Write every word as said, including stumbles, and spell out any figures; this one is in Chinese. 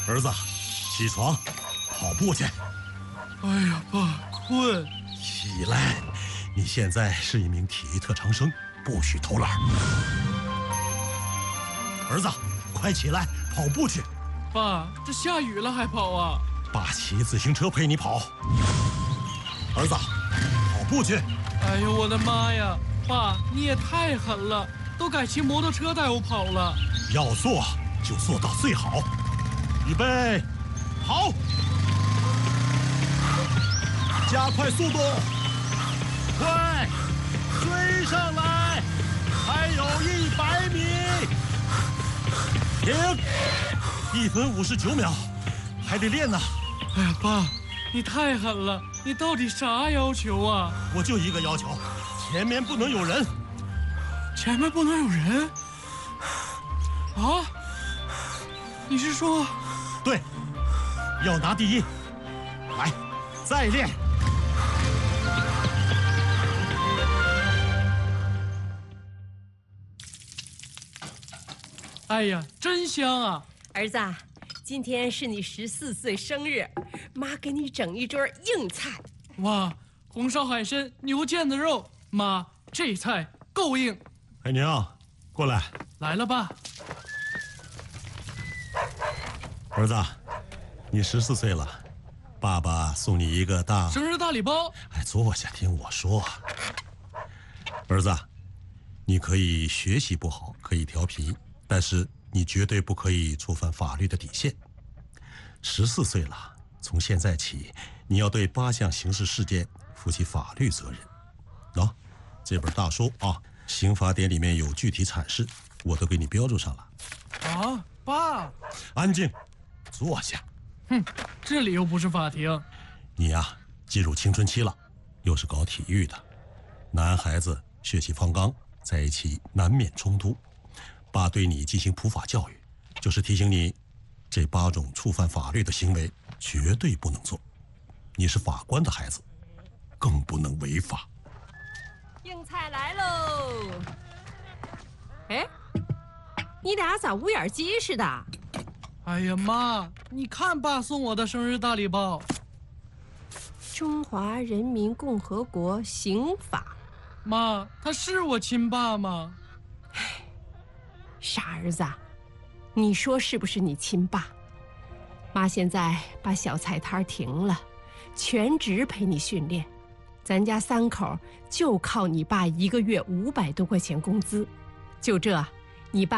儿子，起床，跑步去。 哎呀，爸，困。 起来，你现在是一名体育特长生，不许偷懒。儿子，快起来，跑步去。 爸，这下雨了还跑啊？ 爸骑自行车陪你跑。儿子，跑步去。 哎呦，我的妈呀！爸，你也太狠了，都改骑摩托车带我跑了。 要做就做到最好。预备，跑！加快速度，快，追上来！还有一百米。停！一分五十九秒，还得练呢。 哎呀，爸，你太狠了！你到底啥要求啊？ 我就一个要求，前面不能有人。 前面不能有人？啊？你是说？ 对，要拿第一。来，再练。 哎呀，真香啊！ 儿子，今天是你十四岁生日，妈给你整一桌硬菜。 哇，红烧海参、牛腱子肉，妈，这菜够硬。 海宁，过来。 来了，爸。 儿子，你十四岁了，爸爸送你一个大生日大礼包。 哎，坐下听我说。儿子，你可以学习不好，可以调皮，但是你绝对不可以触犯法律的底线。十四岁了，从现在起，你要对八项刑事事件负起法律责任。喏、哦，这本大书啊，刑法典里面有具体阐释，我都给你标注上了。 啊，爸！ 安静，坐下。 哼，这里又不是法庭。 你呀、啊，进入青春期了，又是搞体育的，男孩子血气方刚，在一起难免冲突。爸对你进行普法教育，就是提醒你，这八种触犯法律的行为绝对不能做。你是法官的孩子，更不能违法。 硬菜来喽！哎，你俩咋乌眼鸡似的？ 哎呀，妈，你看爸送我的生日大礼包。 中华人民共和国刑法。 妈，他是我亲爸吗？ 唉，傻儿子，你说是不是你亲爸？妈现在把小菜摊停了，全职陪你训练。咱家三口就靠你爸一个月五百多块钱工资，就这，你爸